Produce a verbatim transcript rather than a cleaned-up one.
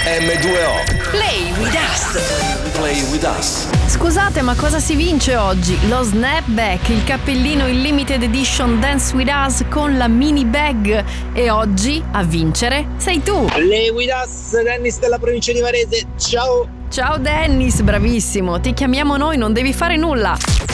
emme due o. Play with us. Play with us. Scusate, ma cosa si vince oggi? Lo snapback, il cappellino in limited edition Dance with Us con la mini bag. E oggi a vincere sei tu. Play with us, Dennis della provincia di Varese. Ciao. Ciao Dennis, bravissimo. Ti chiamiamo noi, non devi fare nulla.